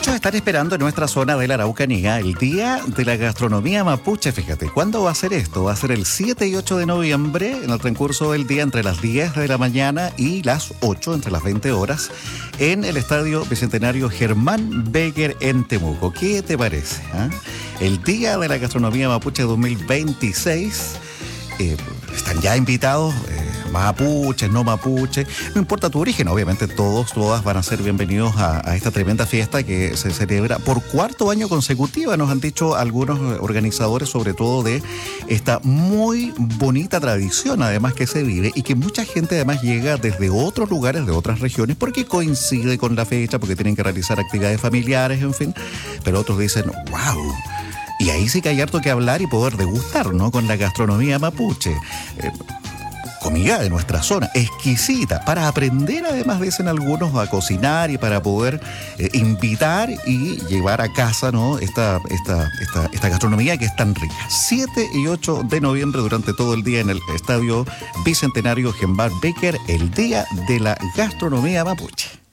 Muchos están esperando en nuestra zona de la Araucanía el Día de la Gastronomía Mapuche. Fíjate, ¿cuándo va a ser esto? Va a ser el 7 y 8 de noviembre, en el transcurso del día entre las 10 de la mañana y las 8, entre las 20 horas, en el Estadio Bicentenario Germán Becker en Temuco. ¿Qué te parece? El Día de la Gastronomía Mapuche 2026. Están ya invitados mapuches, no mapuches, no importa tu origen, obviamente todas van a ser bienvenidos a esta tremenda fiesta que se celebra por cuarto año consecutivo, nos han dicho algunos organizadores, sobre todo de esta muy bonita tradición además que se vive y que mucha gente además llega desde otros lugares, de otras regiones, porque coincide con la fecha, porque tienen que realizar actividades familiares, en fin, pero otros dicen, wow. Y ahí sí que hay harto que hablar y poder degustar, ¿no? Con la gastronomía mapuche. Comida de nuestra zona, exquisita, para aprender, además dicen algunos, a cocinar y para poder invitar y llevar a casa, ¿no? Esta gastronomía que es tan rica. 7 y 8 de noviembre durante todo el día en el Estadio Bicentenario Germán Becker, el Día de la Gastronomía Mapuche.